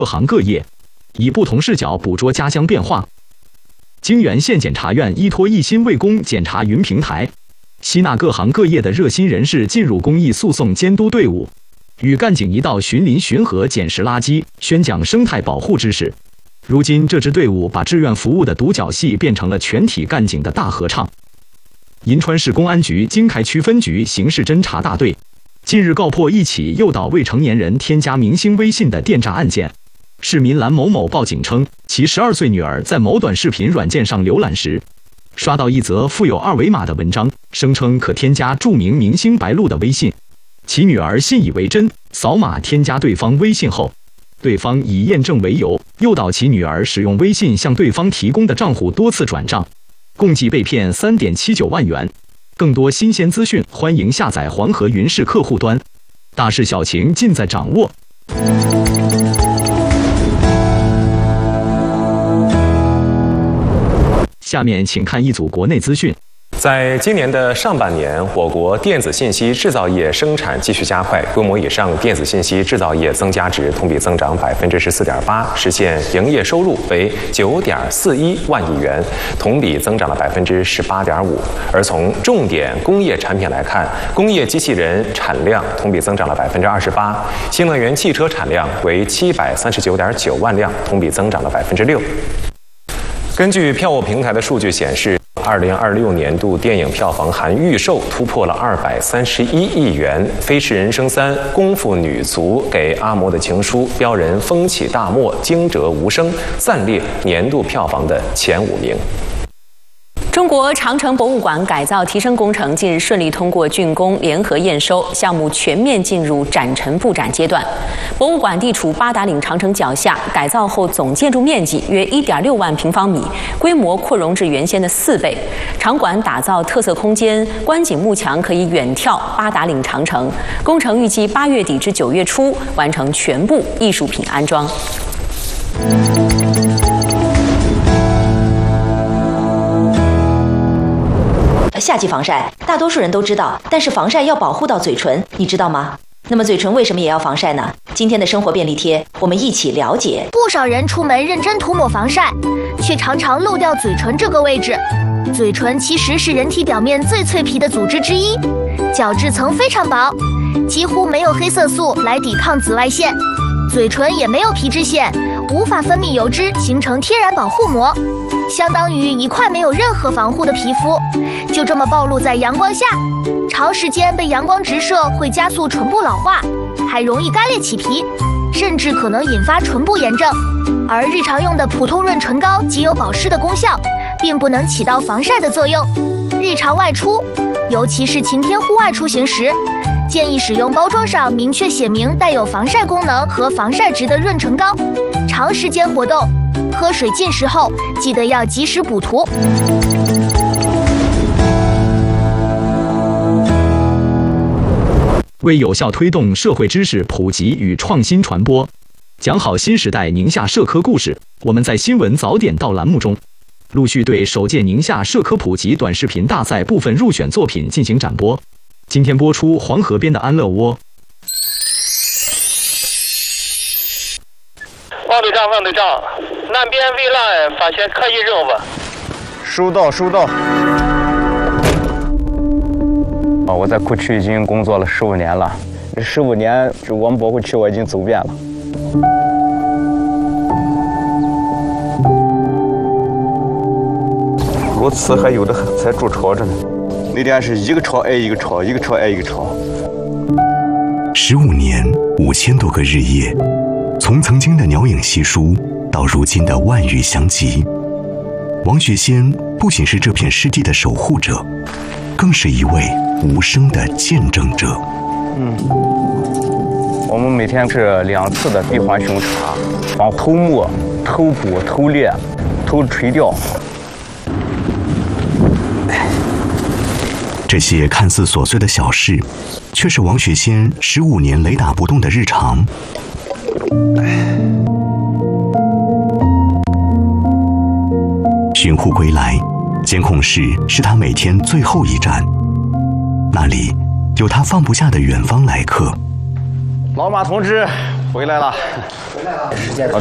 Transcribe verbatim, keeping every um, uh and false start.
各行各业，以不同视角捕捉家乡变化。泾源县检察院依托一心为公检察云平台，吸纳各行各业的热心人士进入公益诉讼监督队伍，与干警一道巡林巡河捡拾垃圾，宣讲生态保护知识。如今，这支队伍把志愿服务的独角戏变成了全体干警的大合唱。银川市公安局经开区分局刑事侦查大队近日告破一起诱导未成年人添加明星微信的电诈案件。市民蓝某某报警称，其十二岁女儿在某短视频软件上浏览时，刷到一则附有二维码的文章，声称可添加著名明星白鹿的微信。其女儿信以为真，扫码添加对方微信后，对方以验证为由，诱导其女儿使用微信向对方提供的账户多次转账，共计被骗 三点七九万元。更多新鲜资讯，欢迎下载黄河云视客户端。大事小情尽在掌握。下面请看一组国内资讯。 在今年的上半年，我国电子信息制造业生产继续加快，规模以上电子信息制造业增加值同比增长百分之十四点八，实现营业收入为九点四一万亿元，同比增长了百分之十八点五。而从重点工业产品来看，工业机器人产量同比增长了百分之二十八，新能源汽车产量为七百三十九点九万辆，同比增长了百分之六。根据票务平台的数据显示，二零二六年度电影票房含预售突破了二百三十一亿元，《飞驰人生三》、《功夫女足》、给阿嬷的情书、标人风起大漠、惊蛰无声暂列年度票房的前五名。 中国长城博物馆改造提升工程近日顺利通过竣工联合验收，项目全面进入展陈布展阶段。博物馆地处八达岭长城脚下，改造后总建筑面积约 一点六万平方米，规模扩容至原先的四倍。场馆打造特色空间，观景幕墙可以远眺八达岭长城。工程预计八月底至九月初完成全部艺术品安装。 夏季防晒，大多数人都知道，但是防晒要保护到嘴唇，你知道吗？那么嘴唇为什么也要防晒呢？今天的生活便利贴，我们一起了解。 不少人出门认真涂抹防晒，却常常漏掉嘴唇这个位置。嘴唇其实是人体表面最脆皮的组织之一，角质层非常薄，几乎没有黑色素来抵抗紫外线。嘴唇也没有皮脂腺，无法分泌油脂形成天然保护膜，相当于一块没有任何防护的皮肤，就这么暴露在阳光下，长时间被阳光直射会加速唇部老化，还容易干裂起皮，甚至可能引发唇部炎症。而日常用的普通润唇膏仅有保湿的功效，并不能起到防晒的作用。日常外出，尤其是晴天户外出行时，建议使用包装上明确写明带有防晒功能和防晒值的润唇膏。长时间活动、喝水进食后，记得要及时补涂。 为有效推动社会知识普及与创新传播，讲好新时代宁夏社科故事，我们在新闻早点到栏目中，陆续对首届宁夏社科普及短视频大赛部分入选作品进行展播。今天播出黄河边的安乐窝。 王队长，王队长，南边围栏发现可疑任务。 收到，收到。啊，我在库区已经工作了十五年了，这十五年，这我们保护区我已经走遍了。裸辞还有的才筑巢着呢。那天是一个巢挨一个巢，一个巢挨一个巢。 十五年，五千多个日夜，从曾经的鸟影稀疏到如今的万语相集，王学先不仅是这片湿地的守护者，更是一位无声的见证者。 嗯，我们每天是两次的闭环巡查，防偷摸、偷捕、偷猎、偷垂钓。 这些看似琐碎的小事，却是王学先十五年雷打不动的日常。巡护归来，监控室是他每天最后一站，那里有他放不下的远方来客。 老马同志， 回来了，回来了，时间。